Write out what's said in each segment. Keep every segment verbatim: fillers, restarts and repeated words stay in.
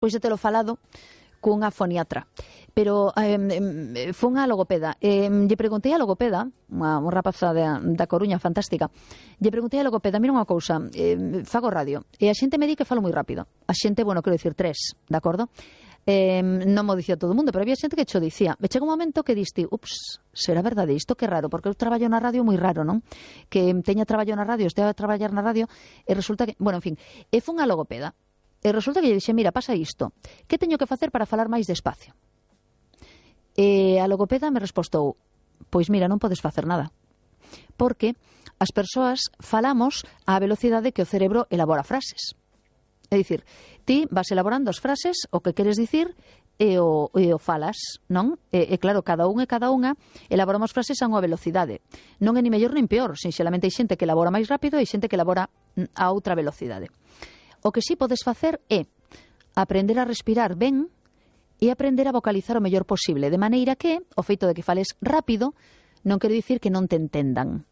pois de telo falado cunha foniatra. Pero eh, foi unha logopeda. Eh, lle preguntei a logopeda, unha, unha rapaza da, da Coruña fantástica, lle preguntei a logopeda, mira unha cousa, eh, fago radio, e a xente me di que falo moi rápido. A xente, bueno, quero dicir tres, de acordo? Eh, non mo dicía todo o mundo, pero había xente que cho dicía. E chega un momento que diste, ups, será verdade isto, que raro, porque eu traballo na radio moi raro, non? Que teña traballo na radio, estea a traballar na radio, e resulta que, bueno, en fin, e foi unha logopeda. E resulta que lle dixe, mira, pasa isto, que teño que facer para falar máis despacio? E a logopeda me respostou, pois mira, non podes facer nada, porque as persoas falamos á velocidade que o cerebro elabora frases. É dicir, ti vas elaborando as frases, o que queres dicir, e o, e o falas, non? E, e claro, cada un e cada unha elaboramos frases a unha velocidade. Non é ni mellor nin peor, sinxelamente hai xente que elabora máis rápido e hai xente que elabora a outra velocidade. O que sí podes facer é aprender a respirar ben e aprender a vocalizar o mellor posible, de maneira que o feito de que fales rápido non quere dicir que non te entendan.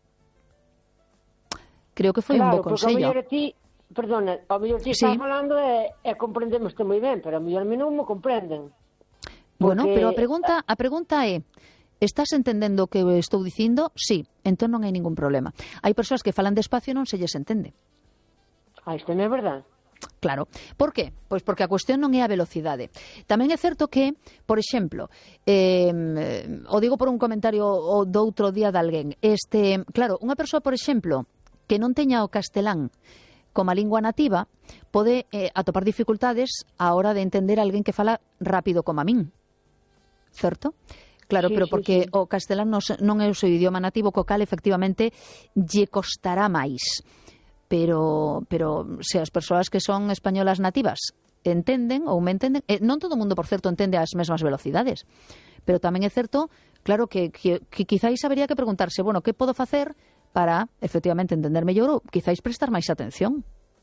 Creo que foi claro, un bo consello. Claro, porque ti, perdona, ao mellor ti sí. estás falando e, e comprendemosте moi ben, pero ao mellor a mí non me comprenden. Porque... Bueno, pero a pregunta, a pregunta é, estás entendendo o que estou dicindo? Sí, entón non hai ningún problema. Hai persoas que falan despacio e non se lles entende. Ah, isto non é verdade. Claro. Por qué? Pois porque a cuestión non é a velocidade. Tamén é certo que, por exemplo, eh, o digo por un comentario o do outro día de alguén, este, claro, unha persoa, por exemplo, que non teña o castelán como lingua nativa, pode eh, atopar dificultades á hora de entender a alguén que fala rápido como a min. Certo? Claro, sí, pero porque sí, sí. o castelán non, non é o seu idioma nativo, co cal, efectivamente, lle costará máis. Pero, pero se as persoas que son españolas nativas entenden ou me entenden, eh, non todo o mundo, por certo, entende as mesmas velocidades, pero tamén é certo, claro, que, que, que quizáis habería que preguntarse, bueno, que podo facer para, efectivamente, entender mellor ou quizáis prestar máis atención.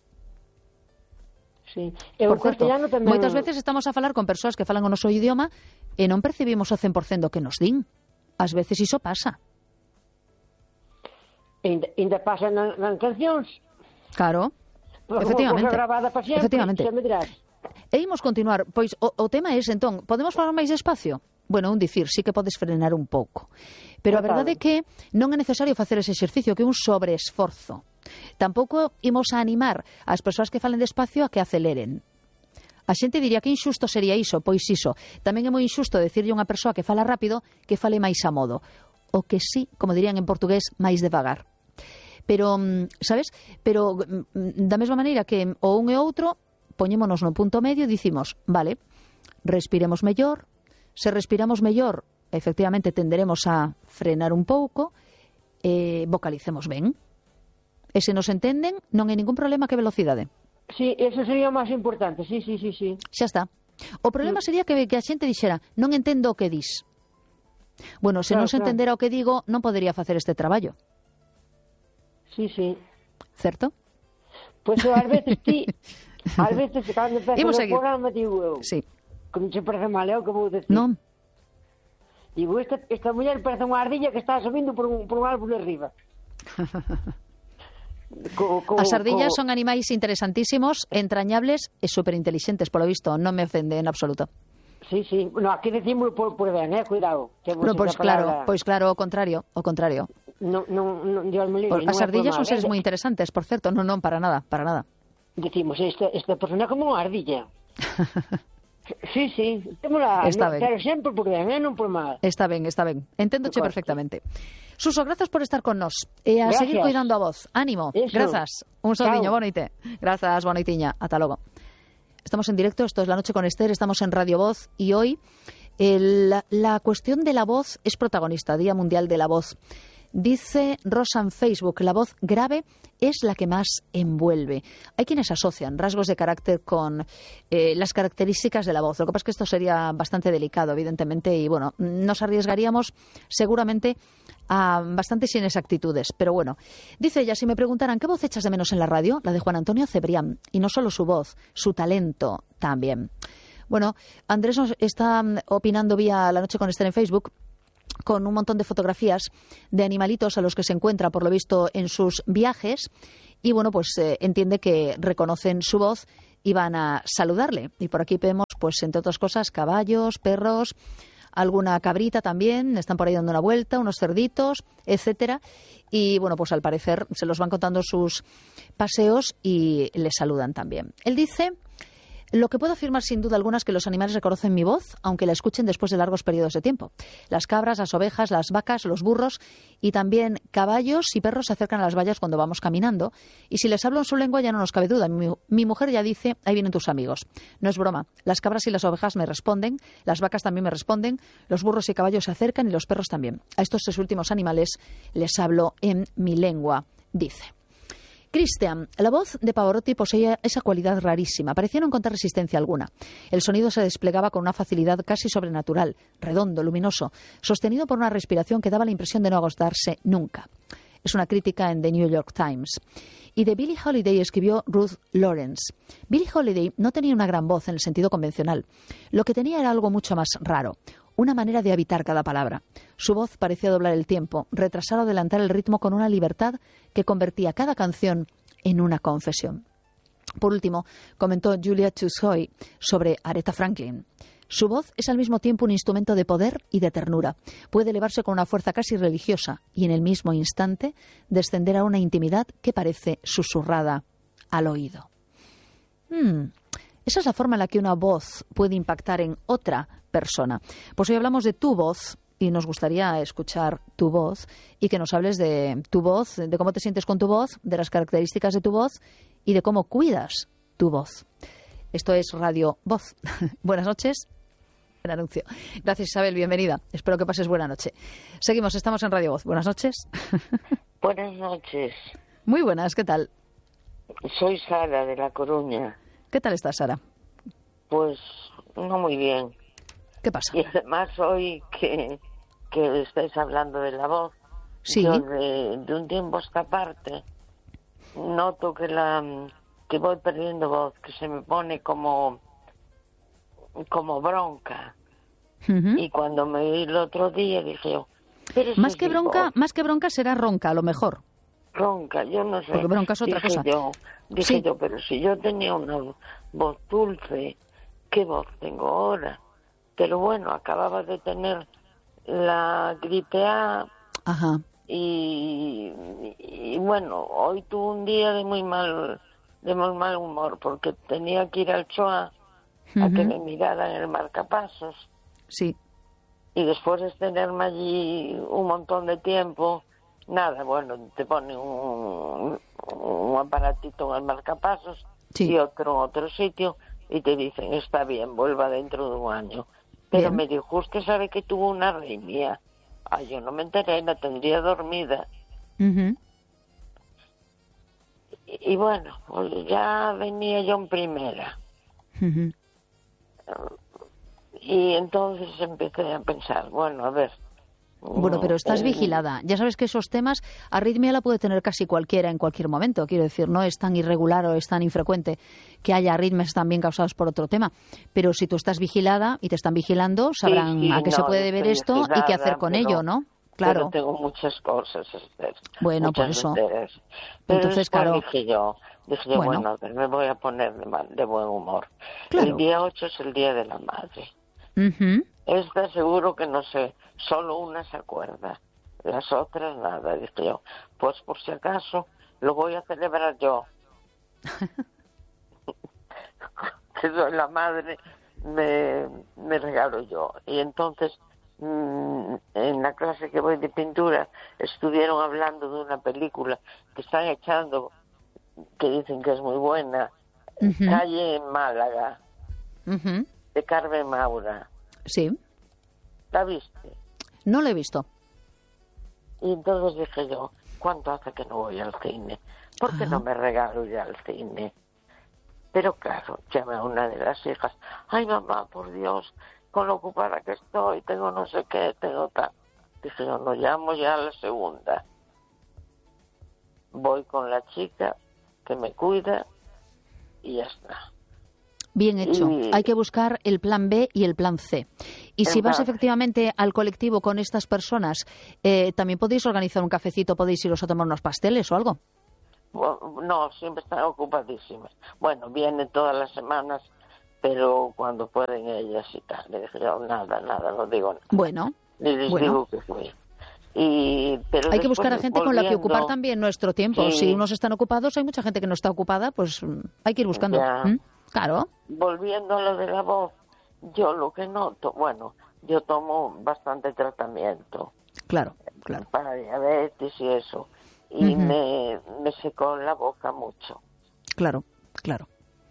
Sí. Eu, por certo, tamén... moitas veces estamos a falar con persoas que falan o noso idioma e non percibimos o cen por cento que nos din. Ás veces iso pasa. E ainda pasa nas cancións. Claro, efectivamente, siempre, efectivamente. E imos continuar, pois o, o tema é ese, entón, podemos falar máis despacio? Bueno, un dicir, sí que podes frenar un pouco, pero a verdade é que non é necesario facer ese exercicio, que é un sobreesforzo. Tampouco imos a animar as persoas que falen despacio a que aceleren. A xente diría que injusto sería iso, pois iso. Tamén é moi injusto decirlle a unha persoa que fala rápido que fale máis a modo, o que sí, como dirían en portugués, máis devagar. Pero, sabes, pero da mesma maneira que o un e outro poñémonos no punto medio e dicimos, vale, respiremos mellor, se respiramos mellor, efectivamente tenderemos a frenar un pouco, e vocalicemos ben. E se nos entenden, non hai ningún problema que velocidade. Sí, eso sería o máis importante, sí, sí, sí, sí. Xa está. O problema sería que, que a xente dixera, non entendo o que dis. Bueno, se claro, non se entendera claro. o que digo, non podería facer este traballo. Sí, sí. Certo? Pois pues, ás veces ti, ás veces cando empezas o programa digo eu, sí. que non se parece mal, é o que vou decir. Non. Digo, esta, esta muller parece unha ardilla que está subindo por un, por un árbol de arriba. co, co, As ardillas co... son animais interesantísimos, entrañables e superintelixentes, polo visto, non me ofende en absoluto. Sí, sí. No, aquí decímoslo por, por ben, eh, cuidado. Que no, pois pues claro, pois pues claro, o contrario, o contrario. No, no, no, Dios me libre, As ardillas son seres moi interesantes, por certo, non, non, para nada, para nada. Decimos, esta, esta persona é como unha ardilla. Sí, sí, témola, está ben. Pero sempre por ben, eh, non por mal. Está ben, está ben, enténdoche perfectamente. Suso, grazas por estar con nós. E a gracias. Seguir cuidando a voz. Ánimo, Eso. Grazas. Un saudiño, boa noite. Grazas, boa noitiña. Ata logo. Estamos en directo, esto es La Noche con Esther, estamos en Radio Voz y hoy el, la, la cuestión de la voz es protagonista, Día Mundial de la Voz. Dice Rosa en Facebook, la voz grave es la que más envuelve. Hay quienes asocian rasgos de carácter con eh, las características de la voz. Lo que pasa es que esto sería bastante delicado, evidentemente, y bueno, nos arriesgaríamos seguramente a bastantes inexactitudes. Pero bueno, dice ella, si me preguntaran ¿qué voz echas de menos en la radio? La de Juan Antonio Cebrián. Y no solo su voz, su talento también. Bueno, Andrés nos está opinando vía La Noche con Esther en Facebook, con un montón de fotografías de animalitos a los que se encuentra, por lo visto, en sus viajes. Y bueno, pues eh, entiende que reconocen su voz iban a saludarle. Y por aquí vemos, pues entre otras cosas, caballos, perros, alguna cabrita también, están por ahí dando una vuelta, unos cerditos, etcétera. Y bueno, pues al parecer se los van contando sus paseos y les saludan también. Él dice: lo que puedo afirmar sin duda alguna es que los animales reconocen mi voz, aunque la escuchen después de largos periodos de tiempo. Las cabras, las ovejas, las vacas, los burros y también caballos y perros se acercan a las vallas cuando vamos caminando. Y si les hablo en su lengua ya no nos cabe duda. Mi, mi mujer ya dice: ahí vienen tus amigos. No es broma. Las cabras y las ovejas me responden, las vacas también me responden, los burros y caballos se acercan y los perros también. A estos tres últimos animales les hablo en mi lengua, dice. Christian, la voz de Pavarotti poseía esa cualidad rarísima, parecía no encontrar resistencia alguna. El sonido se desplegaba con una facilidad casi sobrenatural, redondo, luminoso, sostenido por una respiración que daba la impresión de no agotarse nunca. Es una crítica en The New York Times. Y de Billie Holiday escribió Ruth Lawrence. Billie Holiday no tenía una gran voz en el sentido convencional. Lo que tenía era algo mucho más raro, una manera de habitar cada palabra. Su voz parecía doblar el tiempo, retrasar o adelantar el ritmo con una libertad que convertía cada canción en una confesión. Por último, comentó Julia Tushoy sobre Aretha Franklin. Su voz es al mismo tiempo un instrumento de poder y de ternura. Puede elevarse con una fuerza casi religiosa y en el mismo instante descender a una intimidad que parece susurrada al oído. Hmm. Esa es la forma en la que una voz puede impactar en otra persona. Pues hoy hablamos de tu voz y nos gustaría escuchar tu voz y que nos hables de tu voz, de cómo te sientes con tu voz, de las características de tu voz y de cómo cuidas tu voz. Esto es Radio Voz. Buenas noches. Buen anuncio. Gracias, Isabel. Bienvenida. Espero que pases buena noche. Seguimos. Estamos en Radio Voz. Buenas noches. Buenas noches. Muy buenas. ¿Qué tal? Soy Sara, de La Coruña. ¿Qué tal estás, Sara? Pues no muy bien. ¿Qué pasa? Y además hoy que, que estáis hablando de la voz, sí. yo de, de un tiempo a esta parte noto que la que voy perdiendo voz, que se me pone como como bronca. Uh-huh. Y cuando me oí el otro día dije yo, pero más que bronca, voz. más que bronca será ronca, a lo mejor. Ronca, yo no sé. Porque bronca es otra dije cosa. Yo, dije sí. yo, pero si yo tenía una voz dulce, ¿qué voz tengo ahora? Pero bueno, acababa de tener la gripe A. Ajá. Y, y, y bueno, hoy tuve un día de muy mal de muy mal humor porque tenía que ir al Choa uh-huh. a que me miraran el marcapasos. Sí. Y después de tenerme allí un montón de tiempo, nada, bueno, te ponen un, un aparatito en el marcapasos sí. y otro en otro sitio y te dicen, está bien, vuelva dentro de un año. Pero bien. Me dijo, usted sabe que tuvo una arritmia. Ah, yo no me enteré, la tendría dormida. Uh-huh. Y, y bueno, pues ya venía yo en primera. Uh-huh. Y entonces empecé a pensar, bueno, a ver. Bueno, pero estás vigilada. Ya sabes que esos temas, arritmia la puede tener casi cualquiera en cualquier momento. Quiero decir, no es tan irregular o es tan infrecuente que haya arritmias también causadas por otro tema. Pero si tú estás vigilada y te están vigilando, sabrán sí, sí, a qué no, se puede deber esto vigilada, y qué hacer con pero, ello, ¿no? Claro. Pero tengo muchas cosas, Esther. Bueno, por eso. Pero entonces, claro. Dije yo, dije yo bueno, bueno me voy a poner de, mal, de buen humor. Claro. El día ocho es el Día de la Madre. Uh-huh. Esta seguro que no sé, solo una se acuerda, las otras nada, dije yo. Pues por si acaso lo voy a celebrar yo. Que soy la madre, me, me regalo yo. Y entonces, mmm, en la clase que voy de pintura, estuvieron hablando de una película que están echando, que dicen que es muy buena, uh-huh. Calle en Málaga. Uh-huh. De Carmen Maura. Sí. ¿La viste? No la he visto. Y entonces dije yo, ¿cuánto hace que no voy al cine? ¿Por qué Ajá. no me regalo ya al cine? Pero claro, llamé a una de las hijas. Ay, mamá, por Dios, con lo ocupada que estoy, tengo no sé qué, tengo tal. Dije yo, no llamo ya a la segunda. Voy con la chica que me cuida y ya está. Bien hecho. Y... Hay que buscar el plan B y el plan C. Y si vas efectivamente al colectivo con estas personas, eh, también podéis organizar un cafecito, podéis iros a tomar unos pasteles o algo. No, siempre están ocupadísimas. Bueno, vienen todas las semanas, pero cuando pueden ellas y tal. Les digo, nada, nada, no digo nada. Bueno, ni les bueno. digo que fui. Y, pero hay que buscar a gente volviendo, con la que ocupar también nuestro tiempo. Sí. Si unos están ocupados, hay mucha gente que no está ocupada, pues hay que ir buscando. ¿Mm? Claro. Volviendo a lo de la voz, yo lo que noto, bueno, yo tomo bastante tratamiento. Claro, claro. Para diabetes y eso. Y uh-huh. me, me secó la boca mucho. Claro, claro.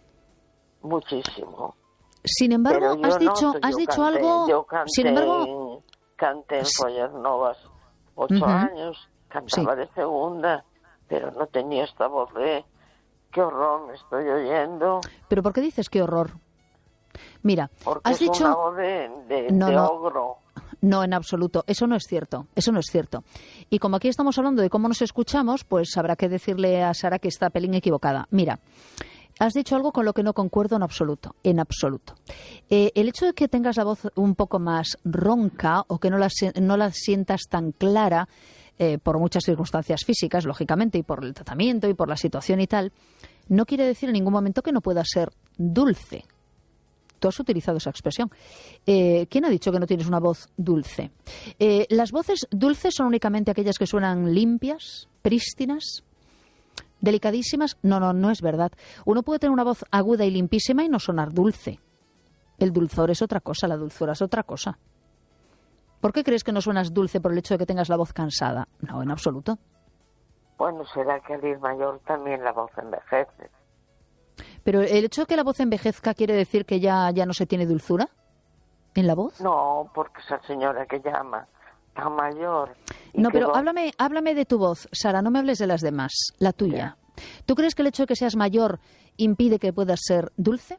Muchísimo. Sin embargo, has dicho, noto, has dicho canté, algo. Yo canté, sin embargo, canté en Follas Novas ocho uh-huh. años, cantaba sí. de segunda, pero no tenía esta voz de qué horror me estoy oyendo. ¿Pero por qué dices qué horror? Mira, Porque has es dicho una voz de, de, no, de no. ogro. No, en absoluto. Eso no es cierto. Eso no es cierto. Y como aquí estamos hablando de cómo nos escuchamos, pues habrá que decirle a Sara que está pelín equivocada. Mira, has dicho algo con lo que no concuerdo en absoluto. En absoluto. Eh, el hecho de que tengas la voz un poco más ronca o que no la, no la sientas tan clara, eh, por muchas circunstancias físicas, lógicamente, y por el tratamiento y por la situación y tal, no quiere decir en ningún momento que no pueda ser dulce. Tú has utilizado esa expresión. Eh, ¿Quién ha dicho que no tienes una voz dulce? Eh, ¿Las voces dulces son únicamente aquellas que suenan limpias, prístinas, delicadísimas? No, no, no es verdad. Uno puede tener una voz aguda y limpísima y no sonar dulce. El dulzor es otra cosa, la dulzura es otra cosa. ¿Por qué crees que no suenas dulce por el hecho de que tengas la voz cansada? No, en absoluto. Bueno, será que al ir mayor también la voz envejece. ¿Pero el hecho de que la voz envejezca quiere decir que ya, ya no se tiene dulzura en la voz? No, porque esa señora que llama está mayor. No, pero voz... háblame, háblame de tu voz, Sara, no me hables de las demás, la tuya. Yeah. ¿Tú crees que el hecho de que seas mayor impide que puedas ser dulce?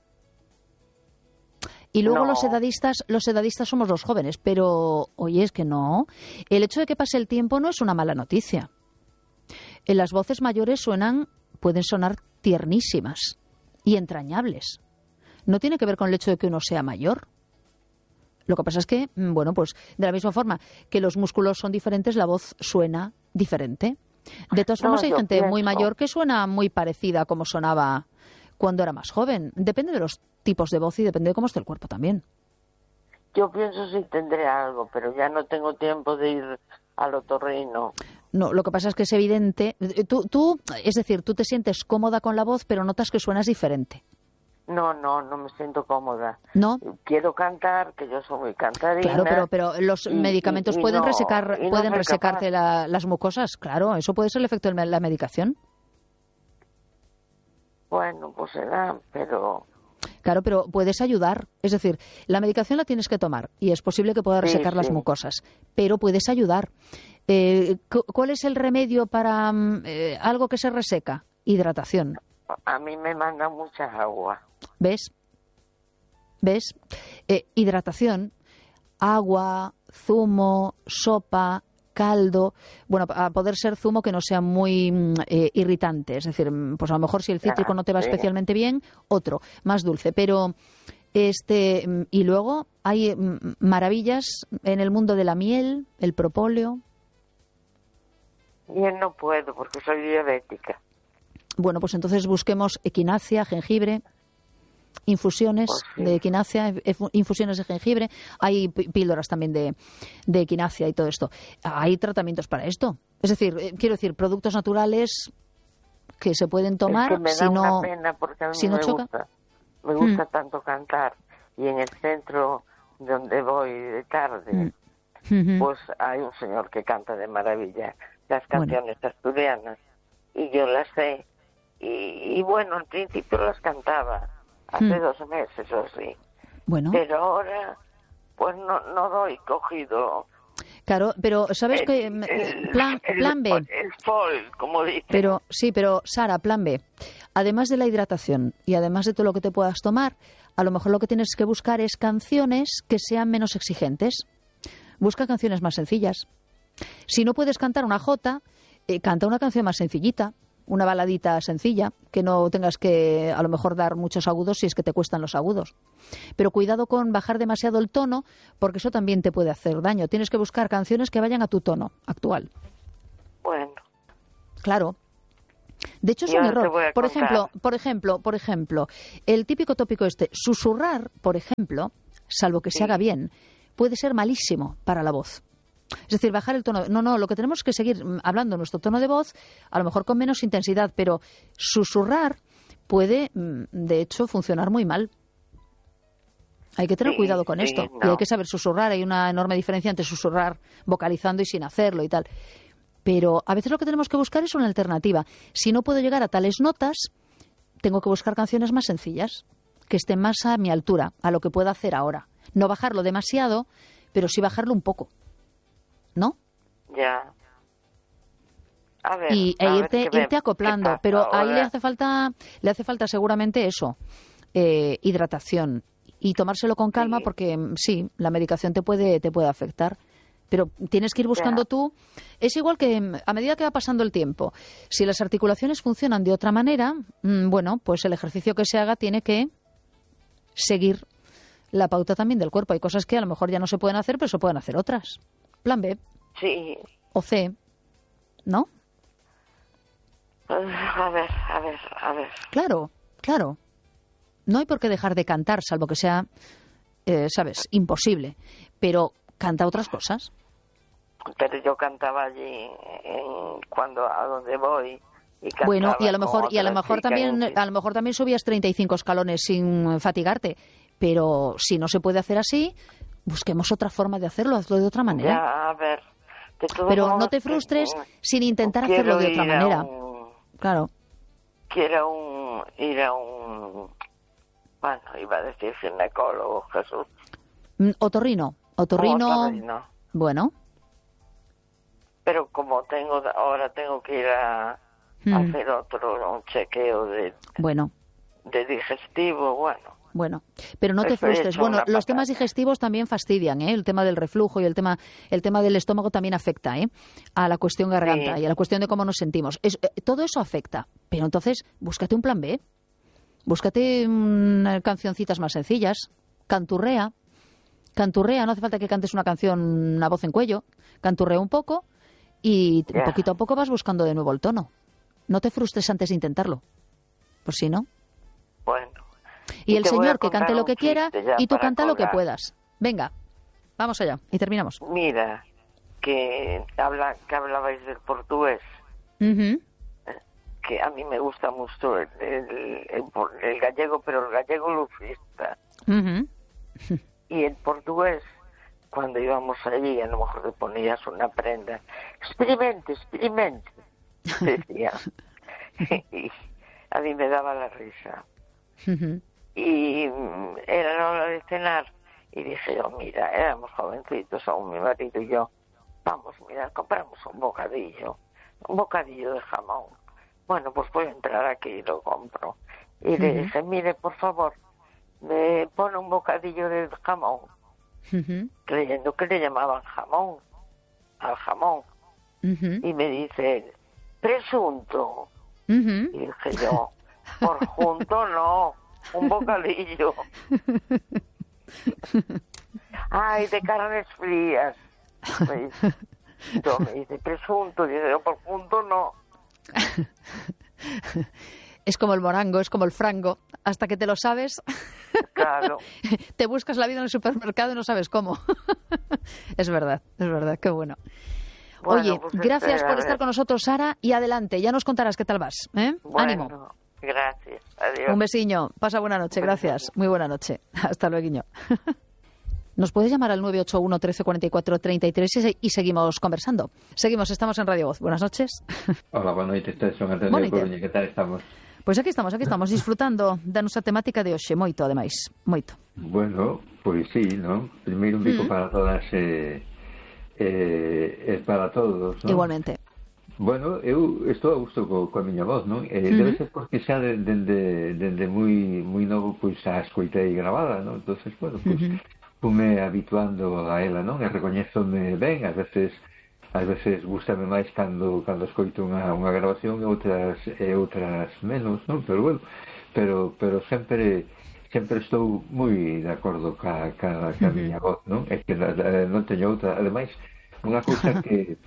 Y luego no. los edadistas, los edadistas somos los jóvenes, pero oye, es que no. El hecho de que pase el tiempo no es una mala noticia. En las voces mayores suenan, pueden sonar tiernísimas y entrañables. No tiene que ver con el hecho de que uno sea mayor. Lo que pasa es que, bueno, pues de la misma forma que los músculos son diferentes, la voz suena diferente. De todas formas, no, hay gente pienso. muy mayor que suena muy parecida a como sonaba cuando era más joven. Depende de los tipos de voz y depende de cómo esté el cuerpo también. Yo pienso si tendré algo, pero ya no tengo tiempo de ir al otorrino. No, lo que pasa es que es evidente. Tú, tú, es decir, tú te sientes cómoda con la voz, pero notas que suenas diferente. No, no, no me siento cómoda. ¿No? Quiero cantar, que yo soy muy cantarina. Claro, pero, pero los y, medicamentos y, y pueden no, resecar, no pueden resecarte la, las mucosas. Claro, eso puede ser el efecto de la medicación. Bueno, pues será, pero... Claro, pero puedes ayudar. Es decir, la medicación la tienes que tomar y es posible que pueda resecar sí, las sí. mucosas, pero puedes ayudar. Eh, ¿Cuál es el remedio para eh, algo que se reseca? Hidratación. A mí me manda mucha agua. ¿Ves? ¿Ves? Eh, hidratación, agua, zumo, sopa, caldo. Bueno, a poder ser zumo que no sea muy eh, irritante. Es decir, pues a lo mejor si el cítrico no te va especialmente bien, otro, más dulce. Pero, este, y luego hay maravillas en el mundo de la miel, el propóleo. Bien, no puedo porque soy diabética. Bueno, pues entonces busquemos equinacia, jengibre, infusiones pues sí. de equinacia, infusiones de jengibre. Hay píldoras también de, de equinacia y todo esto. Hay tratamientos para esto. Es decir, eh, quiero decir, productos naturales que se pueden tomar es que me da si no, una pena porque a mí si no me choca. Gusta, me gusta mm. tanto cantar. Y en el centro donde voy de tarde, mm. mm-hmm. pues hay un señor que canta de maravilla las canciones bueno. asturianas. Y yo las sé. Y, y bueno, al principio las cantaba, hace mm. dos meses o así. Bueno. Pero ahora, pues no, no doy cogido. Claro, pero ¿sabes el, qué? El, plan, el, plan B. El folk, como dicen. Pero, sí, pero Sara, plan B. Además de la hidratación y además de todo lo que te puedas tomar, a lo mejor lo que tienes que buscar es canciones que sean menos exigentes. Busca canciones más sencillas. Si no puedes cantar una jota, eh, canta una canción más sencillita. Una baladita sencilla, que no tengas que a lo mejor dar muchos agudos si es que te cuestan los agudos. Pero cuidado con bajar demasiado el tono, porque eso también te puede hacer daño. Tienes que buscar canciones que vayan a tu tono actual. Bueno. Claro. De hecho, es un error. Por ejemplo, por ejemplo, por ejemplo, el típico tópico este, susurrar, por ejemplo, salvo que sí. se haga bien, puede ser malísimo para la voz. Es decir, bajar el tono. No, no, lo que tenemos es que seguir hablando nuestro tono de voz, a lo mejor con menos intensidad, pero susurrar puede, de hecho, funcionar muy mal. Hay que tener sí, cuidado con sí, esto. No. Y hay que saber susurrar. Hay una enorme diferencia entre susurrar vocalizando y sin hacerlo y tal. Pero a veces lo que tenemos que buscar es una alternativa. Si no puedo llegar a tales notas, tengo que buscar canciones más sencillas, que estén más a mi altura, a lo que pueda hacer ahora. No bajarlo demasiado, pero sí bajarlo un poco. ¿No? Ya. A ver, y e a irte, ver qué irte me, acoplando. Pero ahora. ahí le hace falta, le hace falta seguramente eso, eh, hidratación. Y tomárselo con calma, sí. porque sí, la medicación te puede, te puede afectar. Pero tienes que ir buscando ya. tú. Es igual que a medida que va pasando el tiempo. Si las articulaciones funcionan de otra manera, mmm, bueno, pues el ejercicio que se haga tiene que seguir la pauta también del cuerpo. Hay cosas que a lo mejor ya no se pueden hacer, pero se pueden hacer otras. Plan B. Sí. O C. ¿No? A ver, a ver, a ver. Claro, claro. No hay por qué dejar de cantar, salvo que sea, eh, ¿sabes?, imposible. Pero canta otras cosas. Pero yo cantaba allí en, cuando a donde voy. Y bueno, y a lo mejor y a lo mejor también en... a lo mejor también subías treinta y cinco escalones sin fatigarte. Pero si no se puede hacer así, busquemos otra forma de hacerlo, hazlo de otra manera. Ya, a ver. Pero modos, no te frustres que, sin intentar hacerlo de otra manera. Un, claro. Quiero un, ir a un... Bueno, iba a decir ginecólogo, Jesús. Otorrino. Otorrino. Otorrino. Bueno. Pero como tengo ahora tengo que ir a, hmm. a hacer otro un chequeo de... Bueno. De digestivo, bueno. Bueno, pero no te frustres. Bueno, los temas digestivos también fastidian, ¿eh? El tema del reflujo y el tema el tema del estómago también afecta, ¿eh? A la cuestión garganta sí. y a la cuestión de cómo nos sentimos. Es, eh, todo eso afecta. Pero entonces, búscate un plan B. Búscate um, cancioncitas más sencillas. Canturrea. Canturrea, no hace falta que cantes una canción, una voz en cuello. Canturrea un poco y yeah. poquito a poco vas buscando de nuevo el tono. No te frustres antes de intentarlo. Por si no. Bueno. Y, y el Señor que cante lo que quiera y tú canta colgar. Lo que puedas. Venga, vamos allá y terminamos. Mira, que habla que hablabais del portugués, uh-huh. que a mí me gusta mucho el, el, el, el gallego, pero el gallego lufista. Uh-huh. Y el portugués, cuando íbamos allí, a lo mejor te ponías una prenda. Experimente, experimente, decía. Y a mí me daba la risa. Uh-huh. Y era la hora de cenar y dije yo, mira, éramos jovencitos aún mi marido y yo, vamos, mira, compramos un bocadillo, un bocadillo de jamón. Bueno, pues voy a entrar aquí y lo compro. Y uh-huh. le dije, mire, por favor, me pone un bocadillo de jamón, uh-huh. creyendo que le llamaban jamón, al jamón. Uh-huh. Y me dice, presunto. Uh-huh. Y dije yo, por junto no, un bocadillo. Ay, de carnes frías. Me dice, yo me dice, presunto, y yo, por junto no. Es como el morango, es como el frango. Hasta que te lo sabes, claro. Te buscas la vida en el supermercado y no sabes cómo. Es verdad, es verdad, qué bueno. Bueno, oye, pues gracias este, por estar con nosotros, Sara, y adelante, ya nos contarás qué tal vas, ¿eh? Bueno, ánimo. Gracias, adiós. Un besiño, pasa buena noche, gracias. Muy buena noche, hasta luego. Nos puedes llamar al nueve ocho uno, trece, cuarenta y cuatro, treinta y tres y seguimos conversando. Seguimos, estamos en Radio Voz. Buenas noches. Hola, boa noite, son Antonio de Coruña, que tal estamos? Pois aquí estamos, aquí estamos, disfrutando da nosa temática de hoxe, moito, ademais, moito. Bueno, pois sí, non? Primeiro un bico mm. para todas e eh, eh, para todos, non? Igualmente. Bueno, eu estou a gusto co, coa miña voz, non? Eh, mm-hmm. Debe ser porque xa dende de, de, de moi moi novo pois a escoitei grabada, non? Entonces, bueno, pois mm-hmm. fume habituando a ela, non? E recoñézome ben, ás veces ás veces gústame máis cando cando escoito unha unha grabación e outras e outras menos, non? Pero bueno, pero pero sempre sempre estou moi de acordo ca ca, ca miña voz, non? É que non teño outra, ademais, unha cousa que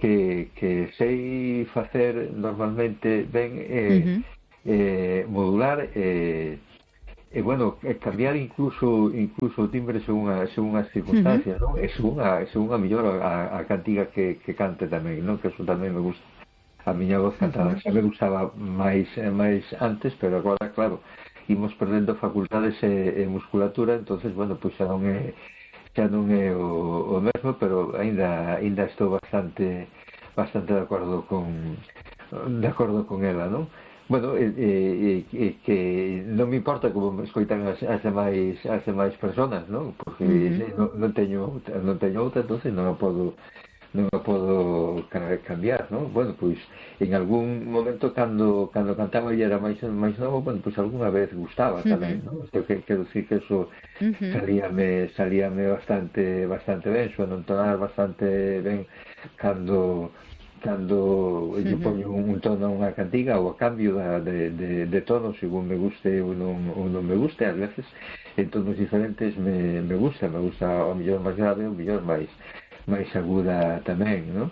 que, que sei facer normalmente ben eh, uh-huh. eh, modular e eh, eh, bueno, eh, cambiar incluso incluso o timbre según, a, según as circunstancias, uh-huh. non? E según a, según a millor a, a cantiga que, que cante tamén, non? Que eso tamén me gusta. A miña voz cantada uh-huh. xa me gustaba máis máis antes, pero agora, claro, imos perdendo facultades e, e musculatura, entonces, bueno, pois xa non é xa non é o, o mesmo, pero ainda ainda estou bastante bastante de acordo con de acordo con ela, non? Bueno, e, e, e que non me importa como me escoitan as, as demais as demais personas, non? Porque uh-huh. non, non teño non teño outra, entonces non a podo non a podo cambiar, non? Bueno, pois en algún momento cando cando cantaba e era máis máis novo, bueno, pois algunha vez gustaba tamén, uh-huh. non? Eu que, quero dicir que eso uh-huh. salíame salíame bastante bastante ben, sueno entonar bastante ben cando cando uh-huh. eu poño un tono a unha cantiga ou a cambio da, de, de, de tono según me guste ou non, ou non me guste, ás veces en tonos diferentes me, me gusta, me gusta o mellor máis grave ou mellor máis máis aguda tamén, non?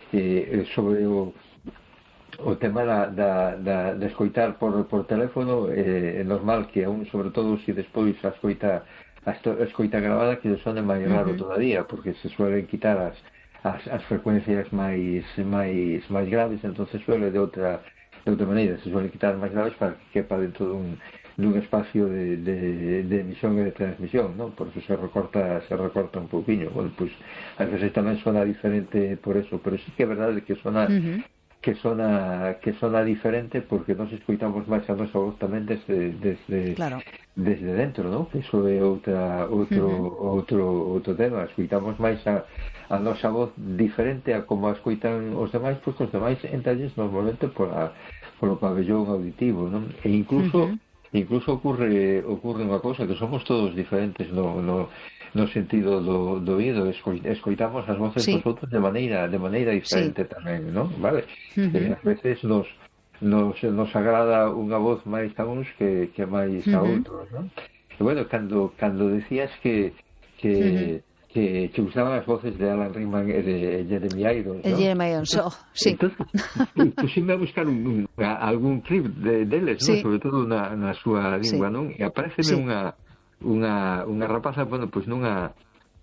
E sobre o, o tema da, da, da, de escoitar por, por teléfono é, é normal que aún, sobre todo, se despois a escoita, a escoita gravada que sone máis raro uh-huh. todavía, porque se suelen quitar as, as, as frecuencias máis, máis, máis graves, entonces suele de outra, de outra maneira, se suele quitar máis graves para que quepa dentro dun dun espacio de, de, de emisión e de transmisión, ¿no? Por eso se recorta se recorta un pouquiño. Bueno, pues a veces tamén sona diferente por eso, pero sí que é verdade que sona uh-huh. que sona que sona diferente porque nos escoitamos máis a nosa voz tamén desde desde claro. desde dentro, ¿no? Que iso é outra outro uh-huh. outro outro tema, escoitamos máis a a nosa voz diferente a como a escoitan os demais, porque os demais entalles normalmente por a, polo pabellón auditivo, ¿no? E incluso uh-huh. Incluso ocurre ocurre unha cousa, que somos todos diferentes no, no, no sentido do, do oído, escoitamos as voces sí. dos outros de maneira de maneira diferente sí. tamén, non? Vale? Uh-huh. E ás veces nos, nos, nos agrada unha voz máis a uns que, que máis a uh-huh. outros, non? E bueno, cando, cando decías que que uh-huh. que, que usaban as voces de Alan Rickman e de Jeremy Irons, ¿no? Jeremy Irons, oh, sí. Entonces, pusime a buscar un, un, algún clip de, deles, sí. ¿no? Sobre todo na, na súa lingua, sí. non? E apareceme sí. unha, unha, unha rapaza, bueno, pois pues nunha,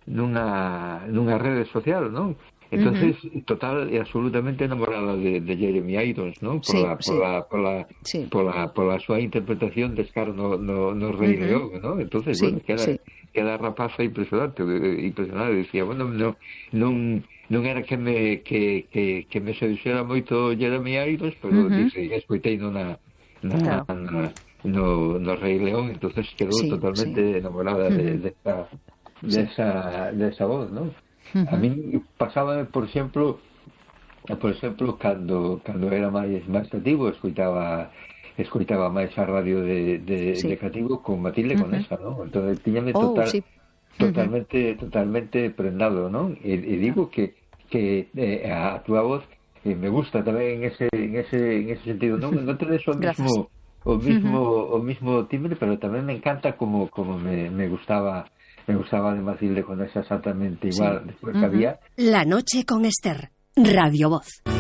nunha, nunha rede social, non? Entonces, uh-huh. total e absolutamente enamorada de, de Jeremy Irons, ¿no? Por, sí, la, por, sí. la, por, la, sí. por, la, por la súa interpretación de Scar no, no, no Rei uh-huh. León, ¿no? Entonces, sí, bueno, queda, sí. queda rapaza impresionante, impresionante. Decía, bueno, no, non, non era que me, que, que, que me seduxera moito Jeremy Irons, pero uh-huh. dice, escoitei no na, na, claro. na, no, no Rei León, entonces quedou sí, totalmente sí. enamorada uh-huh. de, de, esa, de, sí. esa, de esa voz, ¿no? Uh-huh. A mí pasaba, por exemplo, por exemplo, cando cando era máis máis cativo, escoitaba escoitaba máis a radio de de, sí. de cativo con Matilde uh-huh. Conesa, ¿no? Entonces tiñame oh, total sí. totalmente uh-huh. totalmente prendado, ¿no? E, e digo que que eh, a túa voz eh, me gusta tamén en ese en ese en ese sentido, non non tedes o mismo o mismo uh-huh. o mismo timbre, pero tamén me encanta como como me me gustaba Me gustaba de Matilde con esa exactamente igual sí. después uh-huh. que había. La noche con Esther, Radio Voz.